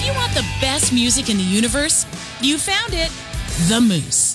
If you want the best music in the universe, you found it. The Moose.